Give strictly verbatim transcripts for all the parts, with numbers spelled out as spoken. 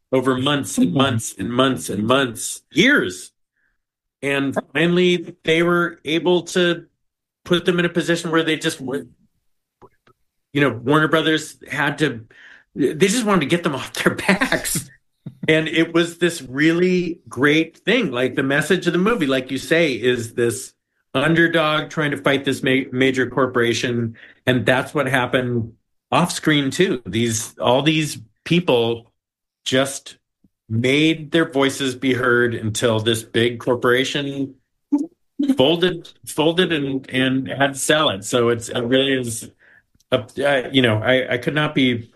over months and months and months and months, years. And finally, they were able to put them in a position where they just, you know, Warner Brothers had to, they just wanted to get them off their backs. And it was this really great thing. Like the message of the movie, like you say, is this underdog trying to fight this ma- major corporation. And that's what happened off screen too. These, all these people just made their voices be heard until this big corporation folded, folded and, and had to sell it. So it's, it really is, a, uh, you know, I, I could not be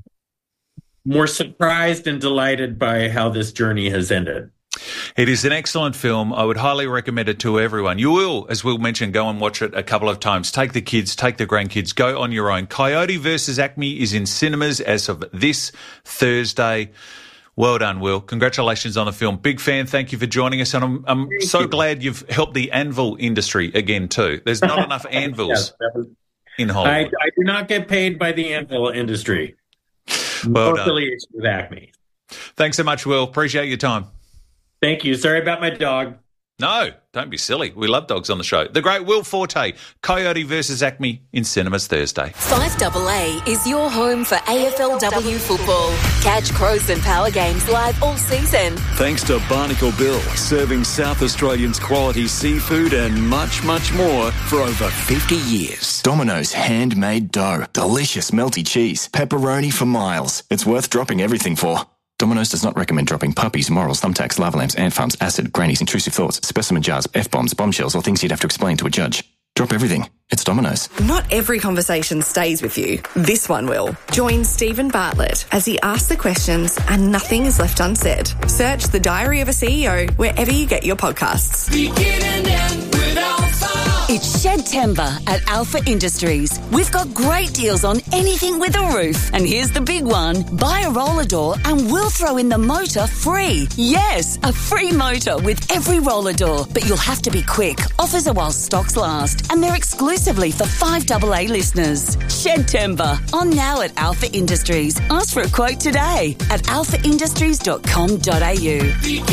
more surprised and delighted by how this journey has ended. It is an excellent film. I would highly recommend it to everyone. You will, as Will mentioned, go and watch it a couple of times. Take the kids, take the grandkids, go on your own. Coyote versus Acme is in cinemas as of this Thursday. Well done, Will. Congratulations on the film. Big fan. Thank you for joining us. And I'm, I'm so you. glad you've helped the anvil industry again too. There's not enough anvils yes, was, in Hollywood. I, I do not get paid by the anvil industry. Well no done. affiliation with Acme. Thanks so much, Will. Appreciate your time. Thank you. Sorry about my dog. No, don't be silly. We love dogs on the show. The great Will Forte, Coyote versus Acme in cinemas Thursday. five A A is your home for A F L W football. Catch Crows and Power games live all season. Thanks to Barnacle Bill, serving South Australians quality seafood and much, much more for over fifty years. Domino's handmade dough, delicious melty cheese, pepperoni for miles. It's worth dropping everything for. Domino's does not recommend dropping puppies, morals, thumbtacks, lava lamps, ant farms, acid, grannies, intrusive thoughts, specimen jars, F-bombs, bombshells, or things you'd have to explain to a judge. Drop everything. It's Domino's. Not every conversation stays with you. This one will. Join Stephen Bartlett as he asks the questions and nothing is left unsaid. Search The Diary of a C E O wherever you get your podcasts. It's Shed-tember at Alpha Industries. We've got great deals on anything with a roof. And here's the big one. Buy a roller door and we'll throw in the motor free. Yes, a free motor with every roller door. But you'll have to be quick. Offers are while stocks last. And they're exclusively for five A A listeners. Shed-tember. On now at Alpha Industries. Ask for a quote today at alpha industries dot com dot a u.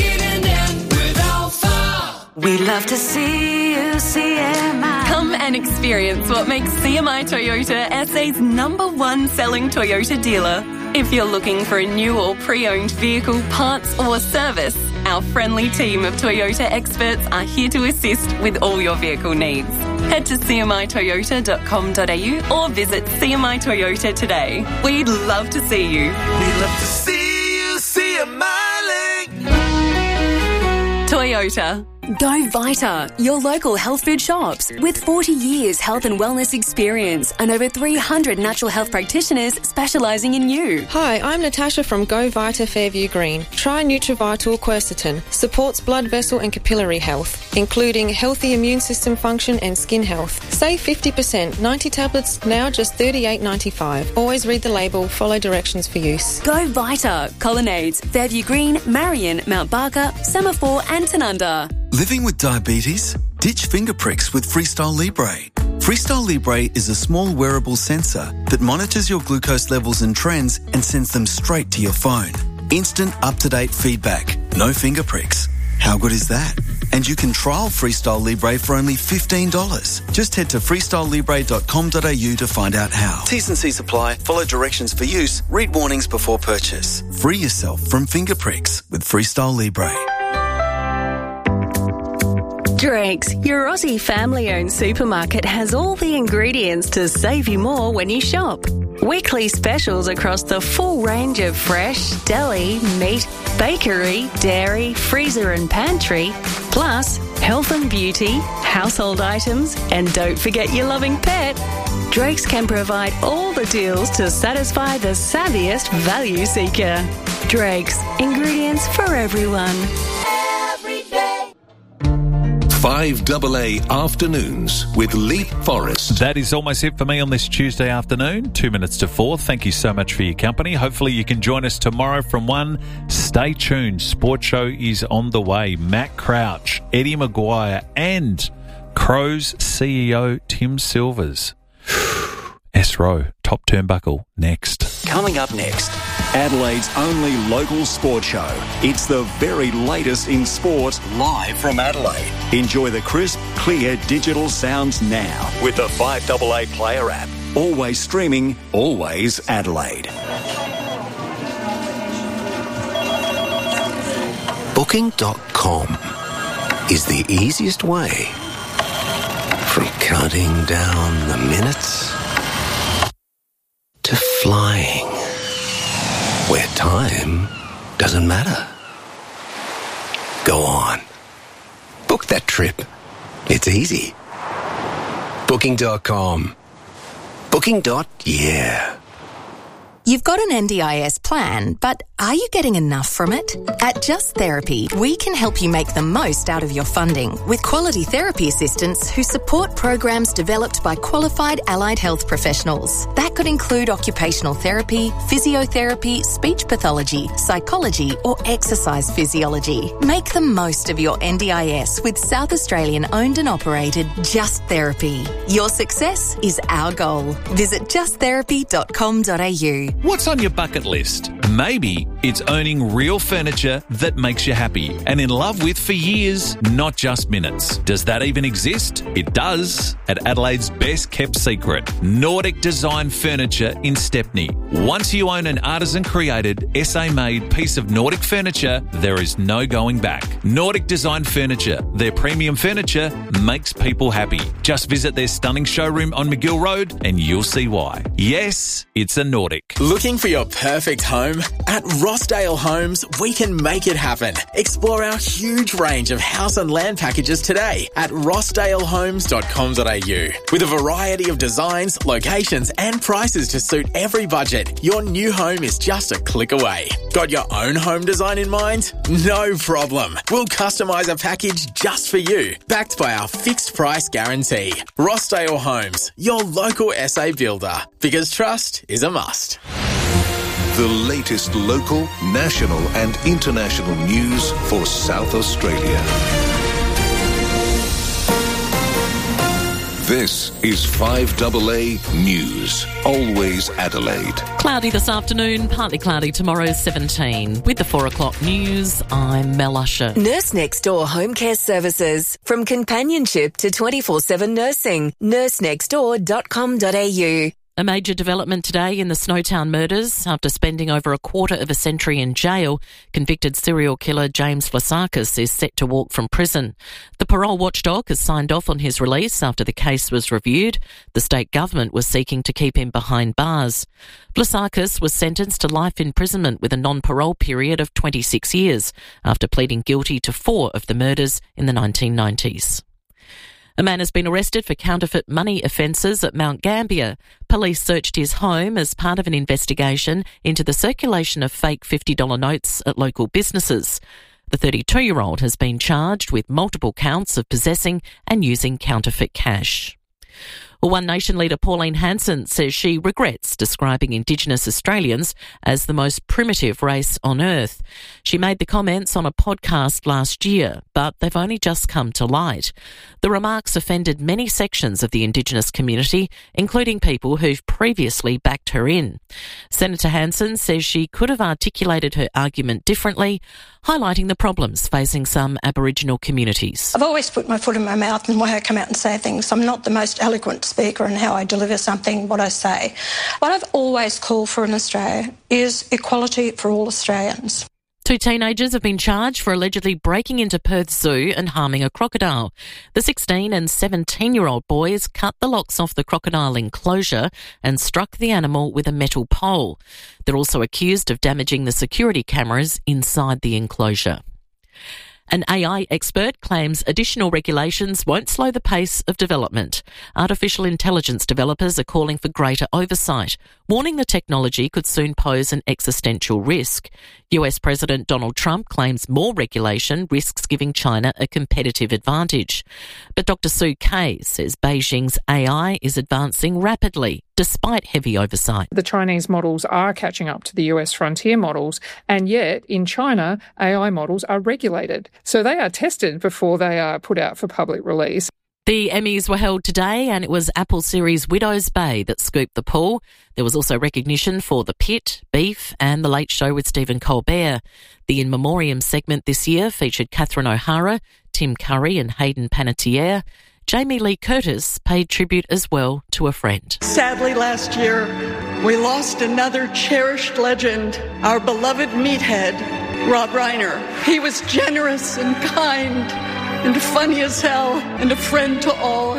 We love to see you, C M I. Come and experience what makes C M I Toyota S A's number one selling Toyota dealer. If you're looking for a new or pre-owned vehicle, parts or service, our friendly team of Toyota experts are here to assist with all your vehicle needs. Head to c m i toyota dot com dot a u or visit C M I Toyota today. We'd love to see you. We love to see you, C M I Link. Toyota. Go Vita, your local health food shops. With forty years health and wellness experience and over three hundred natural health practitioners specialising in you. Hi, I'm Natasha from Go Vita Fairview Green. Try Nutrivital Quercetin. Supports blood vessel and capillary health, including healthy immune system function and skin health. Save fifty percent. ninety tablets, now just thirty-eight ninety-five. Always read the label, follow directions for use. Go Vita. Colonnades, Fairview Green, Marion, Mount Barker, Semaphore and Tanunda. Living with diabetes? Ditch finger pricks with Freestyle Libre. Freestyle Libre is a small wearable sensor that monitors your glucose levels and trends and sends them straight to your phone. Instant up-to-date feedback. No finger pricks. How good is that? And you can trial Freestyle Libre for only fifteen dollars. Just head to freestyle libre dot com dot a u to find out how. T's and C's apply. Follow directions for use. Read warnings before purchase. Free yourself from finger pricks with Freestyle Libre. Drake's, your Aussie family-owned supermarket, has all the ingredients to save you more when you shop. Weekly specials across the full range of fresh, deli, meat, bakery, dairy, freezer and pantry, plus health and beauty, household items, and don't forget your loving pet. Drake's can provide all the deals to satisfy the savviest value seeker. Drake's, ingredients for everyone. five A A Afternoons with Leap Forest. That is almost it for me on this Tuesday afternoon, two minutes to four. Thank you so much for your company. Hopefully you can join us tomorrow from one. Stay tuned. Sports Show is on the way. Matt Crouch, Eddie Maguire, and Crows C E O Tim Silvers. S-Row, top turnbuckle, next. Coming up next, Adelaide's only local sport show. It's the very latest in sport, live from Adelaide. Enjoy the crisp, clear digital sounds now with the five A A Player app. Always streaming, always Adelaide. Booking dot com is the easiest way from counting down the minutes to flying where time doesn't matter. Go on. Book that trip. It's easy. Booking dot com. Booking. Yeah. You've got an N D I S plan, but are you getting enough from it? At Just Therapy, we can help you make the most out of your funding with quality therapy assistants who support programs developed by qualified allied health professionals. That could include occupational therapy, physiotherapy, speech pathology, psychology, or exercise physiology. Make the most of your N D I S with South Australian owned and operated Just Therapy. Your success is our goal. Visit just therapy dot com dot a u. What's on your bucket list? Maybe it's owning real furniture that makes you happy and in love with for years, not just minutes. Does that even exist? It does at Adelaide's best kept secret, Nordic Design Furniture in Stepney. Once you own an artisan created, S A made piece of Nordic furniture, there is no going back. Nordic Design Furniture, their premium furniture makes people happy. Just visit their stunning showroom on McGill Road and you'll see why. Yes, it's a Nordic. Looking for your perfect home? At Rossdale Homes, we can make it happen. Explore our huge range of house and land packages today at rossdale homes dot com dot a u. With a variety of designs, locations and prices to suit every budget, your new home is just a click away. Got your own home design in mind? No problem. We'll customise a package just for you, backed by our fixed price guarantee. Rossdale Homes, your local S A builder, because trust is a must. The latest local, national and international news for South Australia. This is five A A News, always Adelaide. Cloudy this afternoon, partly cloudy tomorrow, seventeen. With the four o'clock news, I'm Mel Usher. Nurse Next Door Home Care Services. From companionship to twenty-four seven nursing. nurse next door dot com dot a u. A major development today in the Snowtown murders. After spending over a quarter of a century in jail, convicted serial killer James Vlasakis is set to walk from prison. The parole watchdog has signed off on his release after the case was reviewed. The state government was seeking to keep him behind bars. Vlasakis was sentenced to life imprisonment with a non-parole period of twenty-six years after pleading guilty to four of the murders in the nineteen nineties. A man has been arrested for counterfeit money offences at Mount Gambier. Police searched his home as part of an investigation into the circulation of fake fifty dollar notes at local businesses. The thirty-two-year-old has been charged with multiple counts of possessing and using counterfeit cash. Well, One Nation leader Pauline Hanson says she regrets describing Indigenous Australians as the most primitive race on earth. She made the comments on a podcast last year, but they've only just come to light. The remarks offended many sections of the Indigenous community, including people who've previously backed her in. Senator Hanson says she could have articulated her argument differently, highlighting the problems facing some Aboriginal communities. I've always put my foot in my mouth in the way I come out and say things. I'm not the most eloquent speaker in how I deliver something, what I say. What I've always called for in Australia is equality for all Australians. Two teenagers have been charged for allegedly breaking into Perth Zoo and harming a crocodile. The sixteen and seventeen-year-old boys cut the locks off the crocodile enclosure and struck the animal with a metal pole. They're also accused of damaging the security cameras inside the enclosure. An A I expert claims additional regulations won't slow the pace of development. Artificial intelligence developers are calling for greater oversight, warning the technology could soon pose an existential risk. U S President Donald Trump claims more regulation risks giving China a competitive advantage. But Doctor Sue Kay says Beijing's A I is advancing rapidly, despite heavy oversight. The Chinese models are catching up to the U S frontier models, and yet in China, A I models are regulated. So they are tested before they are put out for public release. The Emmys were held today and it was Apple series Widow's Bay that scooped the pool. There was also recognition for The Pit, Beef and The Late Show with Stephen Colbert. The In Memoriam segment this year featured Catherine O'Hara, Tim Curry and Hayden Panettiere. Jamie Lee Curtis paid tribute as well to a friend. Sadly, last year, we lost another cherished legend, our beloved meathead, Rob Reiner. He was generous and kind and funny as hell and a friend to all.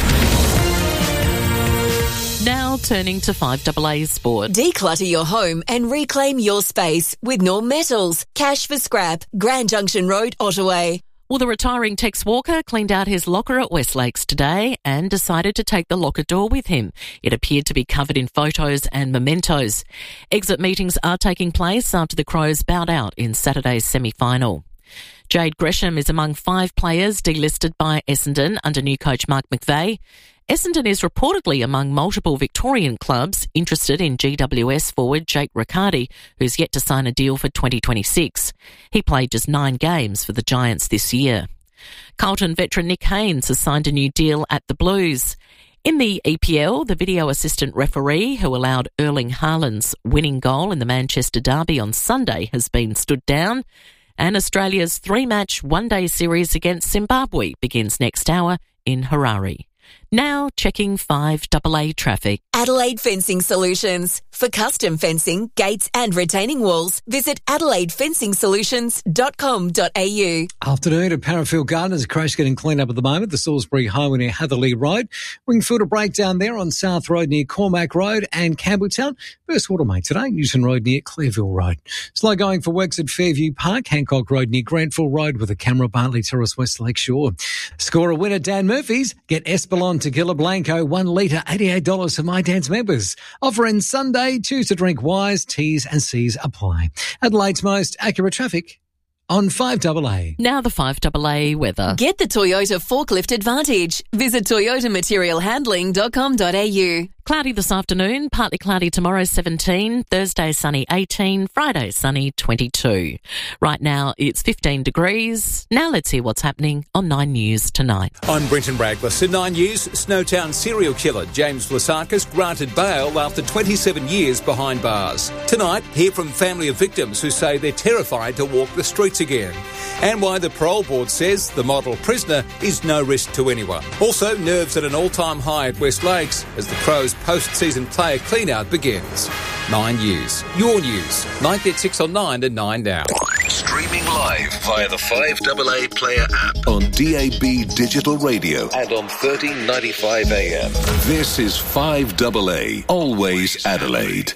Now turning to five A A Sport. Declutter your home and reclaim your space with Norm Metals. Cash for scrap. Grand Junction Road, Ottawa. Well, the retiring Tex Walker cleaned out his locker at Westlakes today and decided to take the locker door with him. It appeared to be covered in photos and mementos. Exit meetings are taking place after the Crows bowed out in Saturday's semi-final. Jade Gresham is among five players delisted by Essendon under new coach Mark McVeigh. Essendon is reportedly among multiple Victorian clubs interested in G W S forward Jake Riccardi, who's yet to sign a deal for twenty twenty-six. He played just nine games for the Giants this year. Carlton veteran Nick Haynes has signed a new deal at the Blues. In the E P L, the video assistant referee who allowed Erling Haaland's winning goal in the Manchester derby on Sunday has been stood down. And Australia's three-match one-day series against Zimbabwe begins next hour in Harare. Now checking five A A traffic. Adelaide Fencing Solutions. For custom fencing, gates and retaining walls, visit adelaide fencing solutions dot com dot a u. Afternoon at Parafield Gardens. Crash getting cleaned up at the moment. The Salisbury Highway near Hatherley Road. Wingfield a breakdown there on South Road near Cormac Road and Campbelltown. First water main today, Newton Road near Clearville Road. Slow going for works at Fairview Park, Hancock Road near Grantville Road with a camera, Bartley Terrace, West Lakeshore. Score a winner, Dan Murphy's. Get Espolon Tequila Blanco, one litre, eighty-eight dollars for My Dan's members. Offer ends Sunday. Choose to drink wise. T's and C's apply. Adelaide's most accurate traffic on five A A. Now the five A A weather. Get the Toyota Forklift Advantage. Visit toyota material handling dot com dot a u. Cloudy this afternoon, partly cloudy tomorrow, seventeen, Thursday sunny, eighteen, Friday sunny, twenty-two. Right now it's fifteen degrees. Now let's hear what's happening on Nine News tonight. I'm Brenton Bragler. In Nine News, Snowtown serial killer James Vlasakis granted bail after twenty-seven years behind bars. Tonight, hear from family of victims who say they're terrified to walk the streets again. And why the parole board says the model prisoner is no risk to anyone. Also, nerves at an all-time high at West Lakes as the Crows post-season player clean-out begins. Nine News. Your news. ninety at six on nine and nine now. Streaming live via the five A A Player app on D A B Digital Radio and on thirteen ninety-five A M. This is five A A, always Adelaide.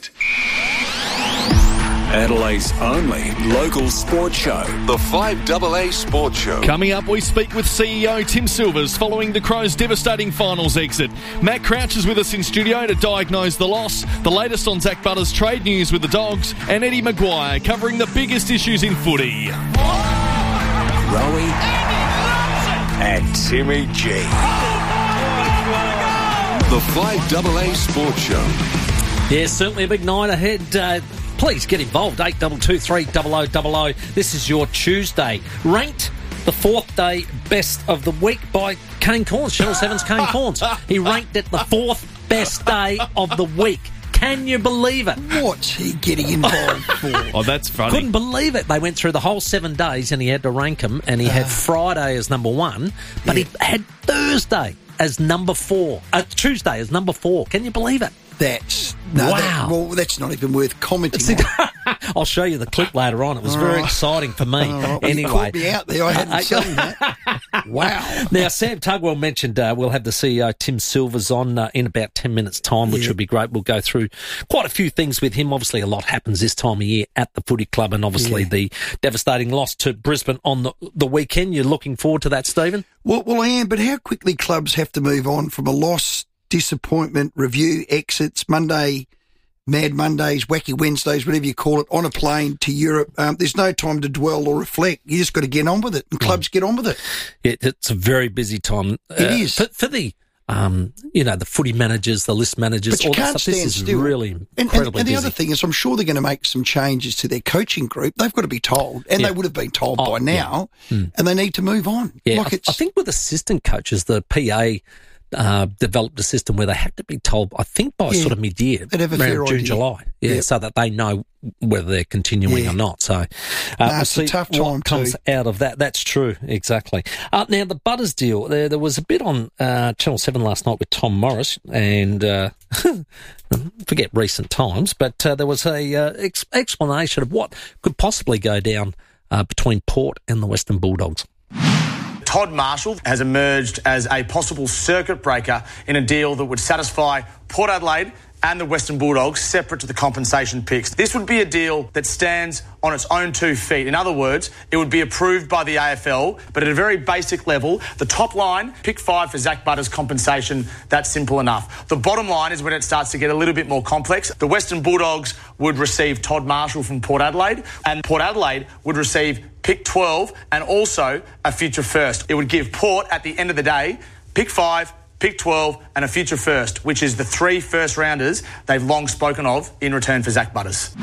Adelaide's only local sports show, the five A A Sports Show. Coming up, we speak with C E O Tim Silvers following the Crows' devastating finals exit. Matt Crouch is with us in studio to diagnose the loss, the latest on Zach Butters' trade news with the Dogs, and Eddie Maguire covering the biggest issues in footy. Rowie and Timmy G. The five A A Sports Show. Yeah, certainly a big night ahead. Uh, Please get involved, eight two two three double oh double oh. This is your Tuesday. Ranked the fourth day best of the week by Kane Corns, Channel seven's Kane Corns. He ranked it the fourth best day of the week. Can you believe it? What's he getting involved for? Oh, that's funny. Couldn't believe it. They went through the whole seven days and he had to rank them, and he had Friday as number one, but yeah. he had Thursday as number four. Uh, Tuesday as number four. Can you believe it? That's no, wow. That, well, that's not even worth commenting on. I'll show you the clip later on. It was All very right. exciting for me. All right. Well, anyway, you caught me out there. I hadn't uh, seen that. Wow. Now, Sam Tugwell mentioned uh, we'll have the C E O Tim Silvers on uh, in about ten minutes' time, which yeah. would be great. We'll go through quite a few things with him. Obviously, a lot happens this time of year at the footy club, and obviously yeah. the devastating loss to Brisbane on the, the weekend. You're looking forward to that, Stephen? Well, well, I am. But how quickly clubs have to move on from a loss, disappointment, review, exits, Monday, Mad Mondays, Wacky Wednesdays, whatever you call it, on a plane to Europe. Um, there's no time to dwell or reflect. You just got to get on with it, and clubs get on with it. it it's a very busy time. It uh, is. For, for the um, you know, the footy managers, the list managers, But you all that can't stuff. This stand is still. really And, incredibly and, and the busy. other thing is, I'm sure they're going to make some changes to their coaching group. They've got to be told, and Yeah. they would have been told Oh, by now, yeah. Mm. and they need to move on. Yeah, like I, it's, I think with assistant coaches, the P A uh, developed a system where they had to be told, I think by Yeah. sort of mid-year, They'd have a around fair June, idea. July, yeah, Yeah. so that they know whether they're continuing Yeah. or not. So uh, Nah, we'll it's a see tough what time comes too. out of that. That's true, exactly. Uh, now, the Butters deal, there, there was a bit on uh, Channel seven last night with Tom Morris, and uh, forget recent times, but uh, there was a uh, ex- explanation of what could possibly go down uh, between Port and the Western Bulldogs. Todd Marshall has emerged as a possible circuit breaker in a deal that would satisfy Port Adelaide and the Western Bulldogs separate to the compensation picks. This would be a deal that stands on its own two feet. In other words, it would be approved by the A F L, but at a very basic level, the top line, pick five for Zach Butters' compensation, that's simple enough. The bottom line is when it starts to get a little bit more complex. The Western Bulldogs would receive Todd Marshall from Port Adelaide, and Port Adelaide would receive pick twelve and also a future first. It would give Port, at the end of the day, pick five, pick twelve and a future first, which is the three first rounders they've long spoken of in return for Zach Butters.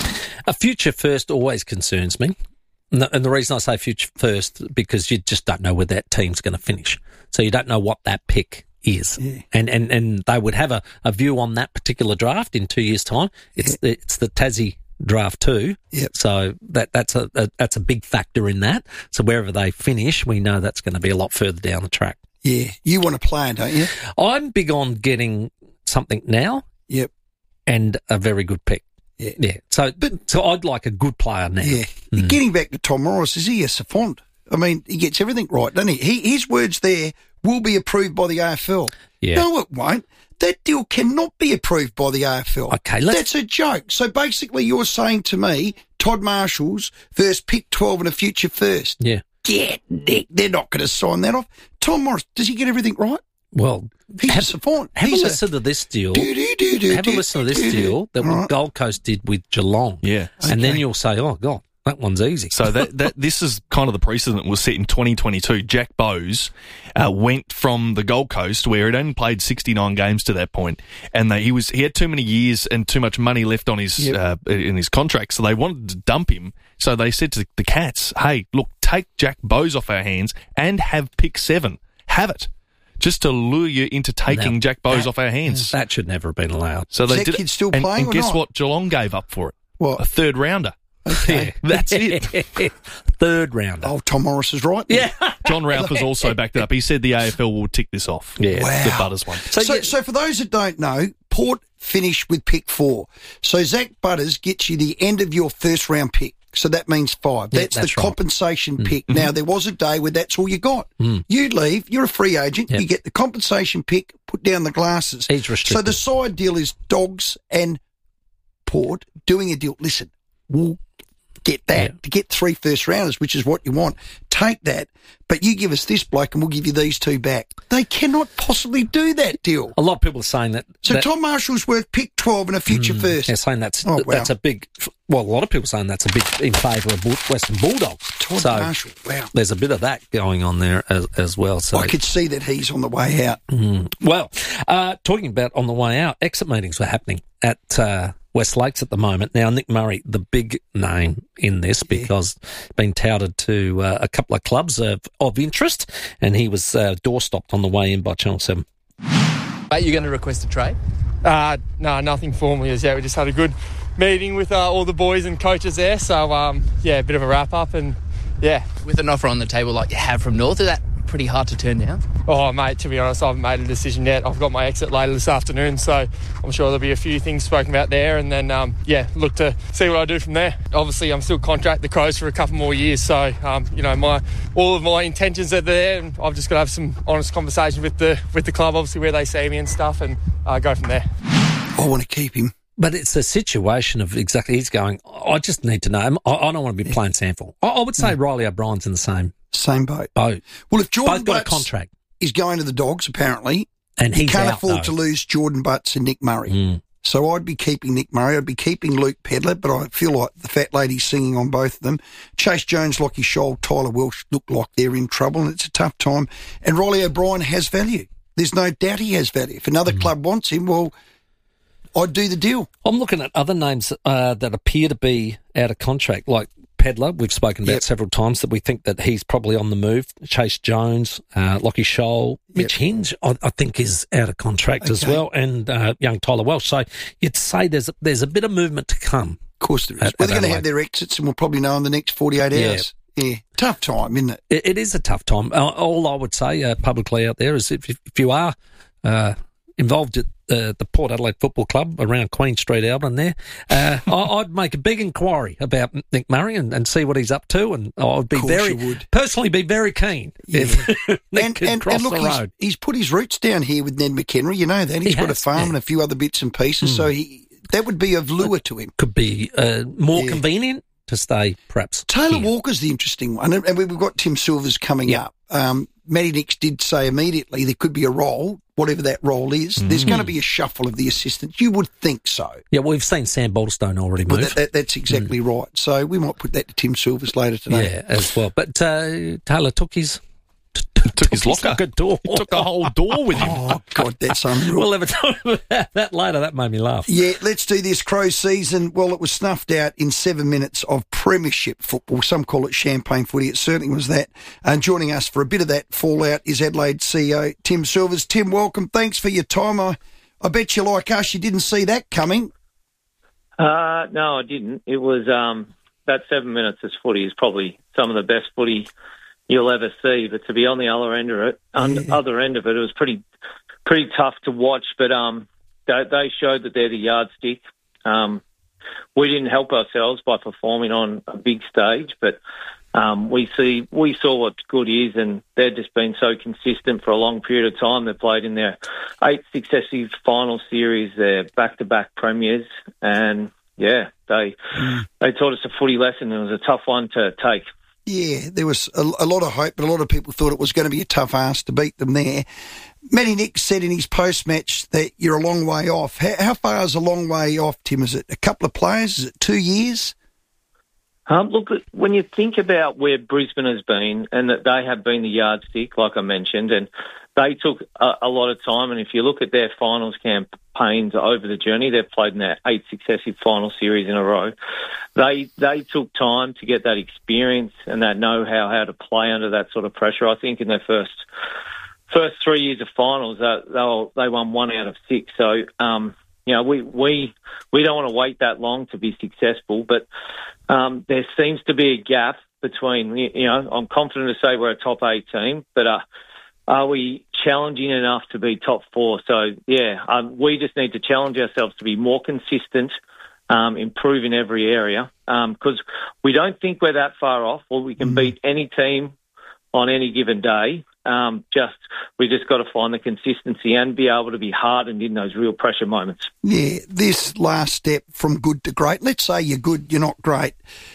A future first always concerns me. And the, and the reason I say future first, because you just don't know where that team's going to finish. So you don't know what that pick is. Yeah. And, and and they would have a, a view on that particular draft in two years' time. It's Yeah. the, it's the Tassie draft too. Yep. So that that's a, a that's a big factor in that. So wherever they finish, we know that's going to be a lot further down the track. yeah, you want to play, don't you? I'm big on getting something now. Yep. And a very good pick. Yeah. Yeah. So, but, so I'd like a good player now. Yeah. Mm. Getting back to Tom Morris, is he a savant? I mean, he gets everything right, doesn't he? he his words there will be approved by the A F L. Yeah. No, it won't. That deal cannot be approved by the A F L. Okay, let's- That's a joke. So basically you're saying to me, Todd Marshall's versus pick twelve and a future first. Yeah. Get Nick. They're not going to sign that off. Tom Morris, does he get everything right? Well, He's have, a savant. have He's a listen to this deal. Do, do, do, do, have a do, listen to this do, do. deal that Right. Gold Coast did with Geelong. Yeah. And then Okay. you'll say, oh, God, that one's easy. So that, that this is kind of the precedent was set in twenty twenty-two. Jack Bowes uh, went from the Gold Coast, where he'd only played sixty-nine games to that point, and they, he was he had too many years and too much money left on his Yep. uh, in his contract, so they wanted to dump him. So they said to the Cats, "Hey, look, take Jack Bowes off our hands and have pick seven, have it." Just to lure you into taking Now, Jack Bowes that- off our hands. That should never have been allowed. So Is they that did kid it. still and, playing and or guess not? what? Geelong gave up for it. What? A third rounder. Okay. That's it. Third rounder. Oh, Tom Morris is right. Yeah. John Ralph has also backed it up. He said the A F L will tick this off. Yeah. Wow. The Butters one. So, So so, you- for those that don't know, Port finished with pick four. So Zach Butters gets you the end of your first round pick. So that means five. Yeah, That's, that's the right. compensation pick. Now, there was a day where that's all you got. You leave, you're a free agent, Yep. you get the compensation pick, put down the glasses. He's So restricted. the side deal is Dogs and Port doing a deal. Listen, we'll get that Yeah. to get three first rounders, which is what you want. Take that, but you give us this bloke and we'll give you these two back. They cannot possibly do that deal. A lot of people are saying that. So that, Tom Marshall's worth pick twelve and a future Mm, first. They're saying that's Oh, wow. that's a big. Well, a lot of people are saying that's a big in favour of Bull- Western Bulldogs. Todd so Marshall, wow. there's a bit of that going on there as, as well. So I could see that he's on the way out. Mm. Well, uh, talking about on the way out, exit meetings were happening at uh, West Lakes at the moment. Now, Nick Murray, the big name in this, because been touted to uh, a couple of clubs of, of interest, and he was uh, door stopped on the way in by Channel seven. Mate, you're going to request a trade? Uh, no, nothing formally as yet. We just had a good meeting with uh, all the boys and coaches there. So, um, yeah, a bit of a wrap-up and, yeah. With an offer on the table like you have from North, is that pretty hard to turn down? Oh, mate, to be honest, I haven't made a decision yet. I've got my exit later this afternoon, so I'm sure there'll be a few things spoken about there and then, um, yeah, look to see what I do from there. Obviously, I'm still contract the Crows for a couple more years, so, um, you know, my all of my intentions are there and I've just got to have some honest conversation with the with the club, obviously, where they see me and stuff and uh, go from there. I want to keep him. But it's a situation of exactly, he's going, I just need to know. I, I don't want to be playing Sample. I, I would say Mm. Riley O'Brien's in the same Same boat. boat. Well, if Jordan Both got Butts a contract. is going to the Dogs, apparently, And you he's can't out, afford though. to lose Jordan Butts and Nick Murray. Mm. So I'd be keeping Nick Murray. I'd be keeping Luke Pedler, but I feel like the fat lady's singing on both of them. Chase Jones, Lockie Scholl, Tyler Welsh look like they're in trouble, and it's a tough time. And Riley O'Brien has value. there's no doubt he has value. If another mm. club wants him, well, I'd do the deal. I'm looking at other names uh, that appear to be out of contract, like Pedler, we've spoken about yep. several times, that we think that he's probably on the move. Chase Jones, uh, Lockie Scholl, yep. Mitch Hinge, I, I think is out of contract okay. as well, and uh, young Tyler Welsh. So you'd say there's a, there's a bit of movement to come. Of course there is. At, well, they're going to have their exits, and we'll probably know in the next forty-eight yeah. hours. Yeah, tough time, isn't it? It, it is a tough time. Uh, all I would say uh, publicly out there is if, if you are uh, involved at uh, the Port Adelaide Football Club around Queen Street, Albion there, uh, I, I'd make a big inquiry about Nick Murray and, and see what he's up to, and I would be very, would. personally be very keen yeah. if Nick and, could and, cross and look, the he's, road. He's put his roots down here with Ned McHenry, you know that. He's he got has, a farm yeah. and a few other bits and pieces, mm. so he that would be of lure to him. Could be uh, more yeah. convenient to stay, perhaps. Taylor here. Walker's the interesting one, and we've got Tim Silvers coming yeah. up. Um, Matty Nix did say immediately there could be a role, whatever that role is. Mm-hmm. There's going to be a shuffle of the assistants. You would think so. Yeah, well, we've seen Sam Balderstone already move. Well, that, that, that's exactly mm. right. So we might put that to Tim Silvers later today. Yeah, as well. But uh, Taylor took his... Took, took his locker. His door. He took a whole door with him. Oh, God, that's unreal. We'll have a time about that later. That made me laugh. Yeah, let's do this. Crows season, well, it was snuffed out in seven minutes of premiership football. Some call it champagne footy. It certainly was that. And joining us for a bit of that fallout is Adelaide C E O Tim Silvers. Tim, welcome. Thanks for your time. I, I bet you, like us, you didn't see that coming. Uh, no, I didn't. It was um, that seven minutes of footy is probably some of the best footy you'll ever see, but to be on the other end of it, on the other end of it, it was pretty, pretty tough to watch. But um, they, they showed that they're the yardstick. Um, we didn't help ourselves by performing on a big stage, but um, we see we saw what good is, and they've just been so consistent for a long period of time. They've played in their eight successive final series, their back-to-back premiers, and yeah, they mm. they taught us a footy lesson. It was a tough one to take. Yeah, there was a, a lot of hope, but a lot of people thought it was going to be a tough ask to beat them there. Matty Nix said in his post-match that you're a long way off. How, how far is a long way off, Tim? Is it a couple of players? Is it two years? Um, look, when you think about where Brisbane has been and that they have been the yardstick, like I mentioned, and they took a, a lot of time, and if you look at their finals campaigns over the journey, they've played in their eight successive final series in a row. They they took time to get that experience and that know-how how to play under that sort of pressure. I think in their first first three years of finals, uh, they were, they won one out of six. So, um, you know, we, we, we don't want to wait that long to be successful, but um, there seems to be a gap between, you know, I'm confident to say we're a top eight team, but uh, are we challenging enough to be top four? So, yeah, um, we just need to challenge ourselves to be more consistent, um, improve in every area, because um, we don't think we're that far off, or we can mm. beat any team on any given day. Um, just we just got to find the consistency and be able to be hardened in those real pressure moments. Yeah, this last step from good to great. Let's say you're good, you're not great.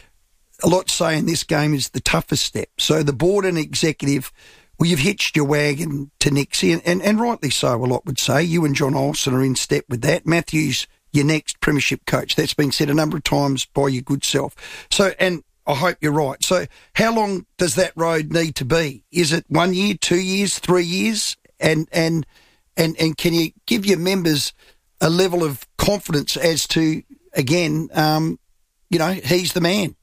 A lot saying this game is the toughest step. So the board and executive, well, you've hitched your wagon to Nixie, and, and, and rightly so, a lot would say. You and John Olsen are in step with that. Matthew's your next premiership coach. That's been said a number of times by your good self. So, and I hope you're right. So how long does that road need to be? Is it one year, two years, three years? And and and, and can you give your members a level of confidence as to, again, um, you know, he's the man?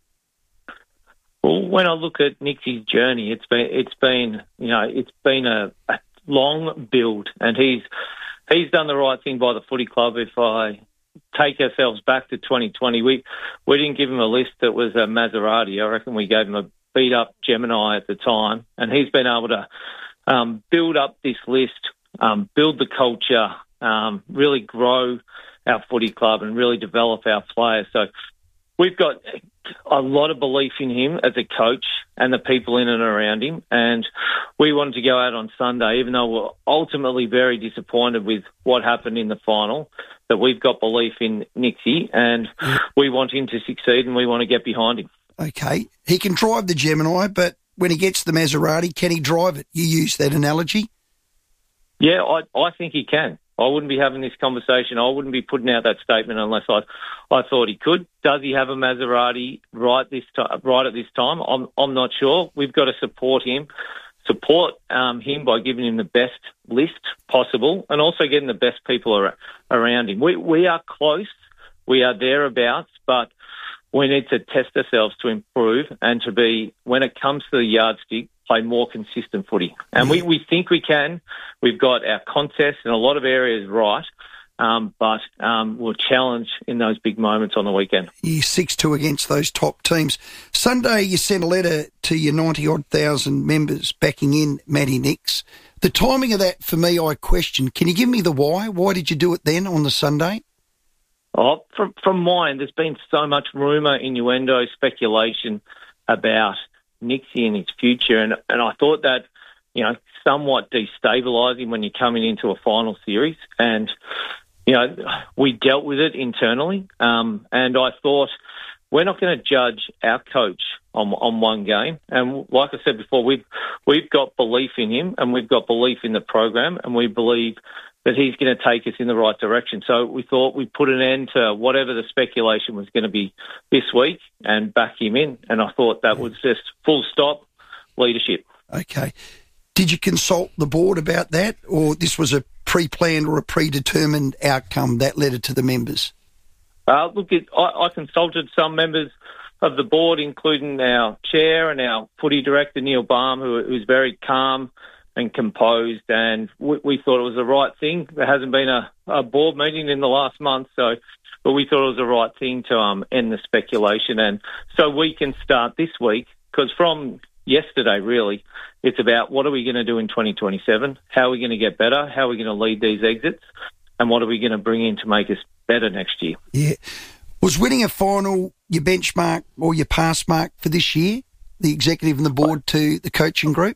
Well, when I look at Nixie's journey, it's been it's been you know it's been a, a long build, and he's he's done the right thing by the footy club. If I take ourselves back to twenty twenty, we we didn't give him a list that was a Maserati. I reckon we gave him a beat up Gemini at the time, and he's been able to um, build up this list, um, build the culture, um, really grow our footy club, and really develop our players. So we've got a lot of belief in him as a coach and the people in and around him. And we wanted to go out on Sunday, even though we're ultimately very disappointed with what happened in the final, that we've got belief in Nixie and we want him to succeed and we want to get behind him. Okay. He can drive the Gemini, but when he gets the Maserati, can he drive it? You use that analogy? Yeah, I, I think he can. I wouldn't be having this conversation. I wouldn't be putting out that statement unless I, I thought he could. Does he have a Maserati right this time, right at this time? I'm, I'm not sure. We've got to support him support um, him by giving him the best list possible and also getting the best people ar- around him. We, we are close. We are thereabouts, but we need to test ourselves to improve and to be, when it comes to the yardstick, play more consistent footy. And we, we think we can. We've got our contests in a lot of areas right, um, but um, we'll challenge in those big moments on the weekend. You're six two against those top teams. Sunday, you sent a letter to your ninety-odd thousand members backing in Matty Nicks. The timing of that, for me, I question. Can you give me the why? Why did you do it then on the Sunday? Oh, from, from mine, there's been so much rumour, innuendo, speculation about Nixie and his future, and, and I thought that, you know, somewhat destabilising when you're coming into a final series. And, you know, we dealt with it internally, um, and I thought we're not going to judge our coach on on one game. And like I said before, we've we've got belief in him, and we've got belief in the program, and we believe that he's going to take us in the right direction. So we thought we'd put an end to whatever the speculation was going to be this week and back him in. And I thought that was just full stop leadership. Okay. Did you consult the board about that, or this was a pre-planned or a predetermined outcome, that letter to the members? Uh, look, it, I, I consulted some members of the board, including our chair and our footy director, Neil Baum, who, who's very calm and composed, and we, we thought it was the right thing. There hasn't been a, a board meeting in the last month, so but we thought it was the right thing to um, end the speculation, and so we can start this week, because from yesterday, really, it's about what are we going to do in twenty twenty-seven, how are we going to get better, how are we going to lead these exits, and what are we going to bring in to make us better next year. Yeah. Was winning a final your benchmark or your pass mark for this year, the executive and the board to the coaching group?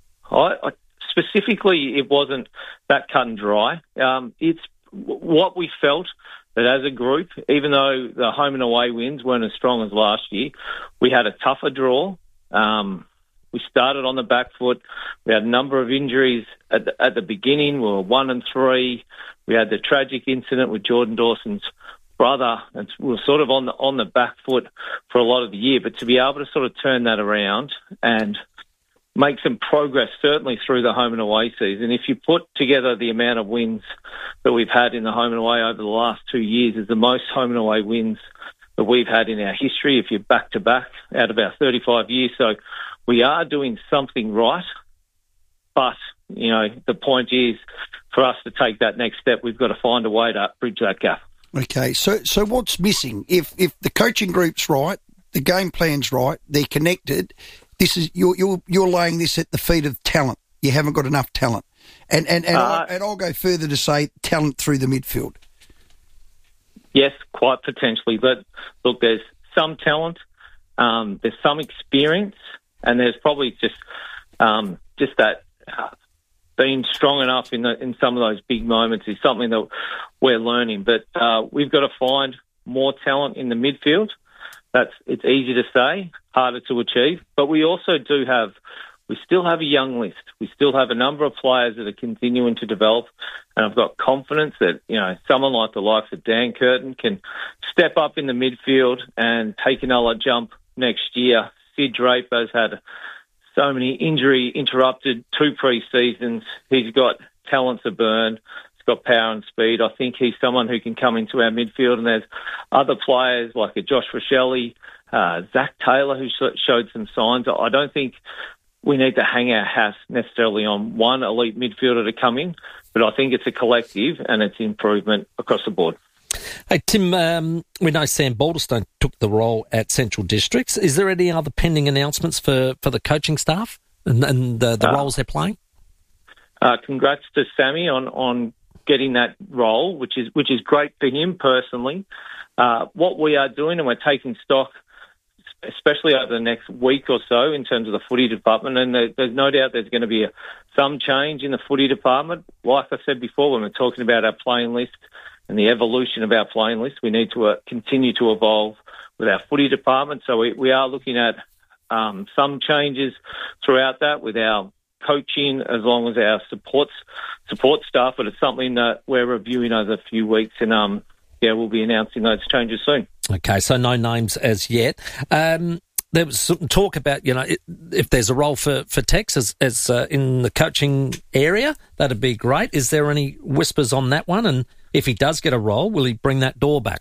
I, I Specifically, it wasn't that cut and dry. Um, it's what we felt that as a group, even though the home and away wins weren't as strong as last year, we had a tougher draw. Um, we started on the back foot. We had a number of injuries at the, at the beginning. We were one and three. We had the tragic incident with Jordan Dawson's brother, and we were sort of on the on the back foot for a lot of the year. But to be able to sort of turn that around and make some progress, certainly through the home and away season. If you put together the amount of wins that we've had in the home and away over the last two years, is the most home and away wins that we've had in our history, if you're back-to-back, out of our thirty-five years. So we are doing something right, but, you know, the point is, for us to take that next step, we've got to find a way to bridge that gap. Okay, so so what's missing? If if the coaching group's right, the game plan's right, they're connected, This is you're you're you're laying this at the feet of talent. You haven't got enough talent, and and and, uh, I'll, and I'll go further to say talent through the midfield. Yes, quite potentially. But look, there's some talent, um, there's some experience, and there's probably just um, just that uh, being strong enough in the, in some of those big moments is something that we're learning. But uh, we've got to find more talent in the midfield. That's it's easy to say, harder to achieve. But we also do have, we still have a young list. We still have a number of players that are continuing to develop, and I've got confidence that, you know, someone like the likes of Dan Curtin can step up in the midfield and take another jump next year. Sid Draper's had so many injury interrupted two pre-seasons. He's got talent to burn. Got power and speed. I think he's someone who can come into our midfield, and there's other players like a Josh Rochelle, uh, Zach Taylor, who sh- showed some signs. I don't think we need to hang our hat necessarily on one elite midfielder to come in, but I think it's a collective and it's improvement across the board. Hey, Tim, um, we know Sam Balderstone took the role at Central Districts. Is there any other pending announcements for, for the coaching staff and, and the, the uh, roles they're playing? Uh, congrats to Sammy on, on getting that role, which is which is great for him personally. Uh, what we are doing, and we're taking stock, especially over the next week or so, in terms of the footy department, and there, there's no doubt there's going to be a, some change in the footy department. Like I said before, when we're talking about our playing list and the evolution of our playing list, we need to uh, continue to evolve with our footy department. So we, we are looking at um, some changes throughout that with our coaching as long as our supports support staff, but it's something that we're reviewing over a few weeks, and um yeah we'll be announcing those changes soon. Okay, so no names as yet. Um there was some talk about, you know, if there's a role for, for Tex as, as uh, in the coaching area, that'd be great. Is there any whispers on that one? And if he does get a role, will he bring that door back?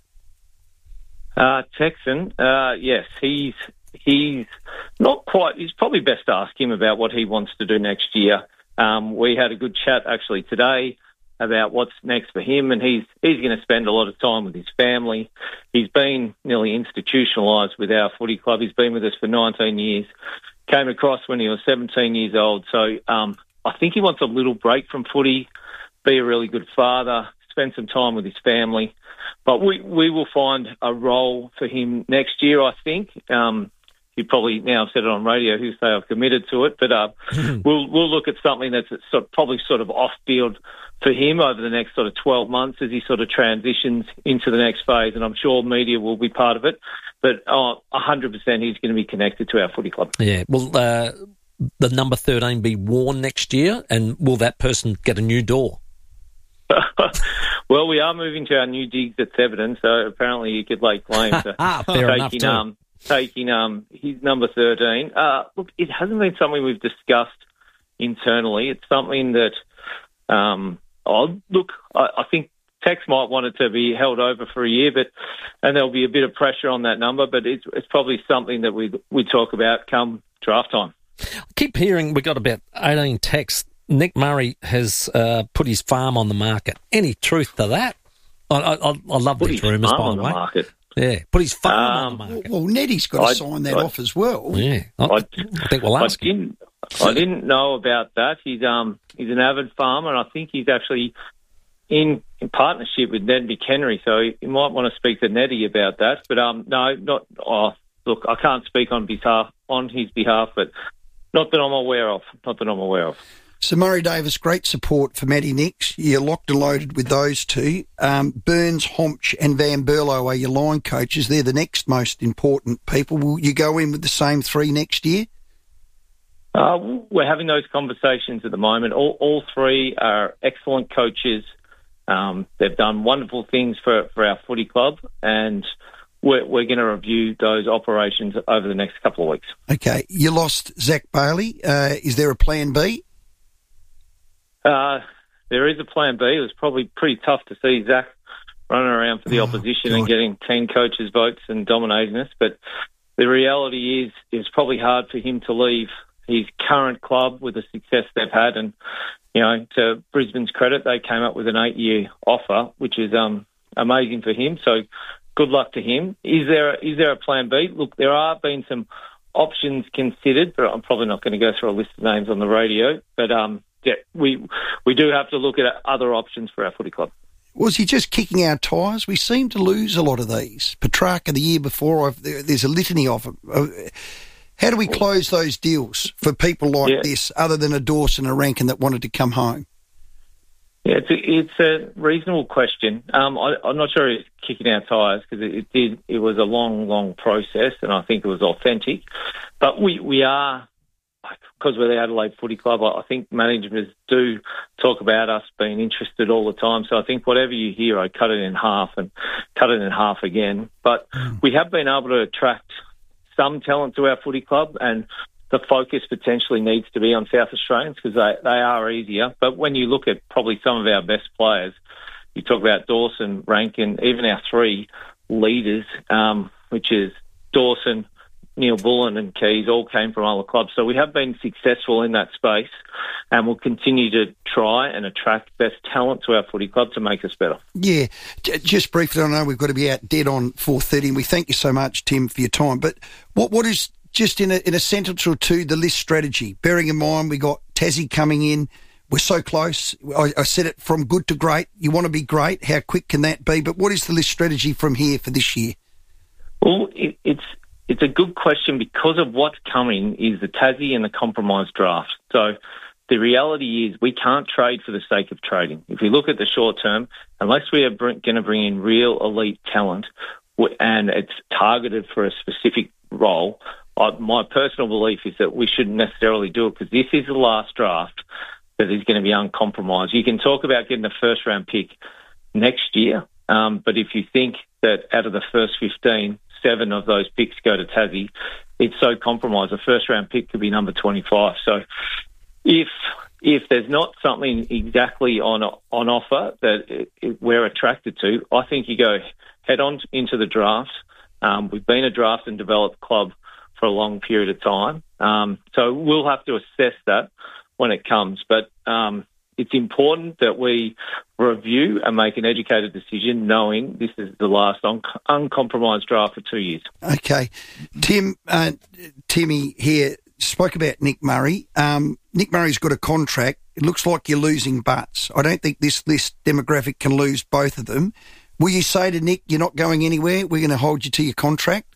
Uh, Texan, uh, yes, he's he's not quite. He's probably best to ask him about what he wants to do next year. Um, we had a good chat actually today about what's next for him, and he's he's going to spend a lot of time with his family. He's been nearly institutionalised with our footy club. He's been with us for nineteen years. Came across when he was seventeen years old. So um, I think he wants a little break from footy, be a really good father, spend some time with his family. But we, we will find a role for him next year, I think. Um, he probably now said it on radio, he'll say I've committed to it. But uh, we'll we'll look at something that's sort of, probably sort of off-field for him over the next sort of twelve months as he sort of transitions into the next phase. And I'm sure media will be part of it. But uh, one hundred percent he's going to be connected to our footy club. Yeah, will uh, the number thirteen be worn next year? And will that person get a new door? Well, we are moving to our new digs at Theberton, so apparently you could lay claim to taking, um, taking um, his number thirteen. Uh, look, it hasn't been something we've discussed internally. It's something that, um, oh, look, I, I think Tex might want it to be held over for a year, but and there'll be a bit of pressure on that number, but it's, it's probably something that we we talk about come draft time. I keep hearing we got about eighteen texts. Nick Murray has uh, put his farm on the market. Any truth to that? I, I, I love put these rumours, by the way. Market. Yeah, put his farm um, on the market. Well, Nettie's got to I, sign that I, off as well. Yeah, I, I, I think we'll ask I didn't, I didn't know about that. He's um he's an avid farmer, and I think he's actually in, in partnership with Ned McHenry, so you might want to speak to Nettie about that. But um no, not. Oh, look, I can't speak on behalf on his behalf, but not that I'm aware of. Not that I'm aware of. So Murray Davis, great support for Matty Nix. You're locked and loaded with those two. Um, Burns, Homch and Van Berlo are your line coaches. They're the next most important people. Will you go in with the same three next year? Uh, we're having those conversations at the moment. All, all three are excellent coaches. Um, they've done wonderful things for, for our footy club, and we're, we're going to review those operations over the next couple of weeks. Okay. You lost Zach Bailey. Uh, is there a plan B? Uh, there is a plan B. It was probably pretty tough to see Zach running around for the oh, opposition God. and getting ten coaches' votes and dominating us. But the reality is, it's probably hard for him to leave his current club with the success they've had. And, you know, to Brisbane's credit, they came up with an eight-year offer, which is um, amazing for him. So good luck to him. Is there, is there a plan B? Look, there have been some options considered, but I'm probably not going to go through a list of names on the radio. But, um, yeah, we we do have to look at other options for our footy club. Was he just kicking our tyres? We seem to lose a lot of these. Petrarca the year before, I've, there's a litany of them. How do we close those deals for people like yeah. this, other than a Dawson, a Rankin that wanted to come home? Yeah, it's a, it's a reasonable question. Um, I, I'm not sure it's kicking our tyres because it, it did. It was a long, long process, and I think it was authentic. But we we are. Because we're the Adelaide Footy Club, I think managers do talk about us being interested all the time. So I think whatever you hear, I cut it in half and cut it in half again. But mm. we have been able to attract some talent to our footy club, and the focus potentially needs to be on South Australians because they, they are easier. But when you look at probably some of our best players, you talk about Dawson, Rankin, even our three leaders, um, which is Dawson, Neil Bullen and Keys, all came from other clubs. So we have been successful in that space, and we'll continue to try and attract best talent to our footy club to make us better. Yeah. Just briefly, I know we've got to be out dead on four thirty, and we thank you so much, Tim, for your time. But what what is, just in a, in a sentence or two, the list strategy? Bearing in mind we got Tassie coming in. We're so close. I, I said it, from good to great. You want to be great. How quick can that be? But what is the list strategy from here for this year? Well, it, it's It's a good question because of what's coming is the Tassie and the compromise draft. So the reality is we can't trade for the sake of trading. If we look at the short term, unless we are br- going to bring in real elite talent w- and it's targeted for a specific role, I, my personal belief is that we shouldn't necessarily do it because this is the last draft that is going to be uncompromised. You can talk about getting a first-round pick next year, um, but if you think that out of the first fifteen, seven of those picks go to Tassie, it's so compromised. A first-round pick could be number twenty-five. So if if there's not something exactly on on offer that it, it, we're attracted to, I think you go head on into the draft. Um, we've been a draft and developed club for a long period of time. Um, so we'll have to assess that when it comes. But um, it's important that we review and make an educated decision knowing this is the last un- uncompromised draft for two years. Okay. Tim, uh, Timmy here spoke about Nick Murray. Um, Nick Murray's got a contract. It looks like you're losing butts. I don't think this list demographic can lose both of them. Will you say to Nick, you're not going anywhere, we're going to hold you to your contract?